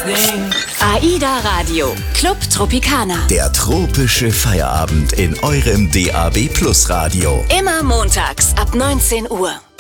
AIDA Radio, Club Tropicana. Der tropische Feierabend in eurem DAB+ Radio. Immer montags ab 19 Uhr.